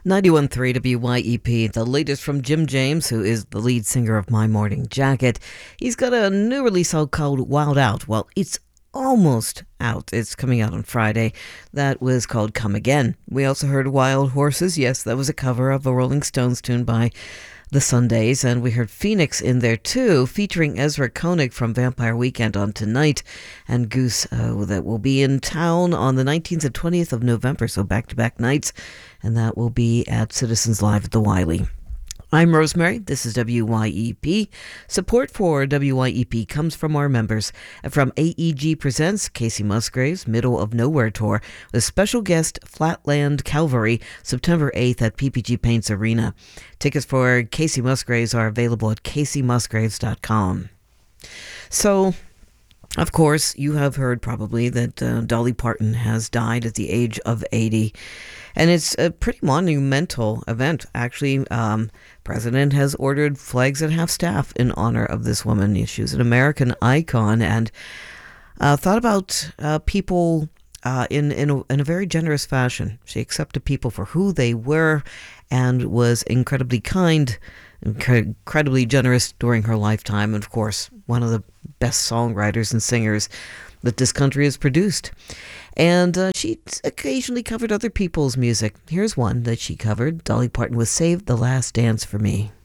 91.3 WYEP, the latest from Jim James, who is the lead singer of My Morning Jacket. He's got a new release out called Wild Out. Well, it's almost out. It's coming out on Friday. That was called Come Again. We also heard Wild Horses. Yes, that was a cover of a Rolling Stones tune by the Sundays, and we heard Phoenix in there too, featuring Ezra Koenig from Vampire Weekend on tonight, and Goose that will be in town on the 19th and 20th of November, so back-to-back nights, and that will be at Citizens Live at the Wiley. I'm Rosemary. This is WYEP. Support for WYEP comes from our members. From AEG Presents Casey Musgraves' Middle of Nowhere Tour with special guest Flatland Calvary, September 8th at PPG Paints Arena. Tickets for Casey Musgraves are available at caseymusgraves.com. So, of course, you have heard probably that Dolly Parton has died at the age of 80. And it's a pretty monumental event. Actually, President has ordered flags at half-staff in honor of this woman. She's an American icon and thought about people in a very generous fashion. She accepted people for who they were and was incredibly kind, incredibly generous during her lifetime. And, of course, one of the best songwriters and singers that this country has produced. And she occasionally covered other people's music. Here's one that she covered. Dolly Parton with Save the Last Dance for Me.